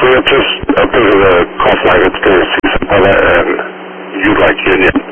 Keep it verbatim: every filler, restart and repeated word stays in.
we have just a bit of a conflict with the C S I P and you'd like union.